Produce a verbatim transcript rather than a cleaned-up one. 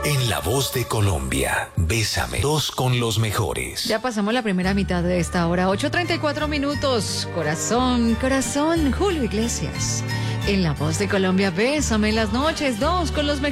En La Voz de Colombia, Bésame, dos con los mejores. Ya pasamos la primera mitad de esta hora, ocho treinta y cuatro minutos. Corazón, corazón, Julio Iglesias. En La Voz de Colombia, Bésame en las noches, dos con los mejores.